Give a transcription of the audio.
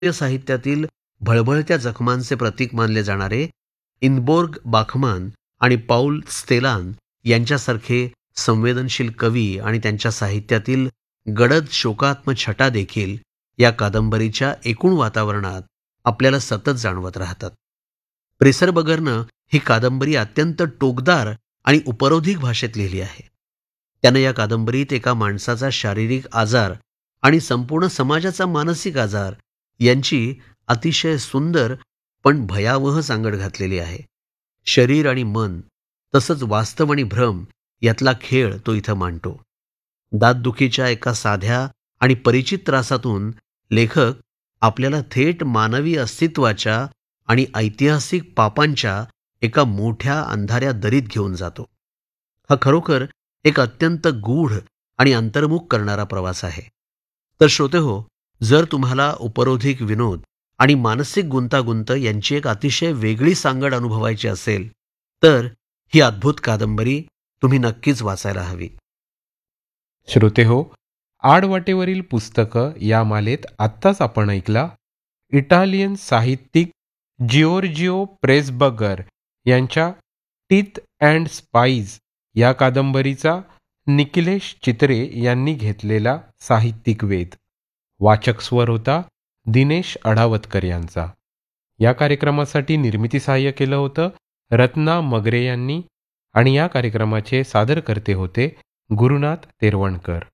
साहित्यातील भळभळत्या जखमांचे प्रतीक मानले जाणारे इनबोर्ग बाखमान आणि पाऊल स्तेलान यांच्यासारखे संवेदनशील कवी आणि त्यांच्या साहित्यातील गडद शोकात्म छटा देखील या कादंबरीच्या एकूण वातावरणात आपल्याला सतत जाणवत राहतात. प्रेसरबर्गरनं ही कादंबरी अत्यंत टोकदार आणि उपरोधिक भाषेत लिहिली आहे. त्यानं या कादंबरीत एका माणसाचा शारीरिक आजार आणि संपूर्ण समाजाचा मानसिक आजार यांची अतिशय सुंदर पण भयावह सांगड घातलेली आहे. शरीर आणि मन तसंच वास्तव आणि भ्रम यातला खेळ तो इथं मांडतो. दातदुखीच्या एका साध्या आणि परिचित त्रासातून लेखक आपल्याला थेट मानवी अस्तित्वाच्या आणि ऐतिहासिक पापांच्या एका मोठ्या अंधाऱ्या दरीत घेऊन जातो. हा खरोखर एक अत्यंत गूढ आणि अंतर्मुख करणारा प्रवास आहे. तर श्रोतेहो, जर तुम्हाला उपरोधिक विनोद आणि मानसिक गुंतागुंत यांची एक अतिशय वेगळी सांगड अनुभवायची असेल तर ही अद्भुत कादंबरी तुम्ही नक्कीच वाचायला हवी. श्रोते हो, आडवाटेवरील पुस्तकं या मालेत आत्ताच आपण ऐकला इटालियन साहित्यिक जिओर्जिओ प्रेसबर्गर यांच्या टीथ अँड स्पाईज या कादंबरीचा निखिलेश चित्रे यांनी घेतलेला साहित्यिक वेध. वाचक स्वर होता दिनेश अढावतकर यांचा. या कार्यक्रमासाठी निर्मिती सहाय्य केलं होतं रत्ना मगरे यांनी आणि या कार्यक्रमाचे सादरकर्ते होते गुरुनाथ तेरवणकर.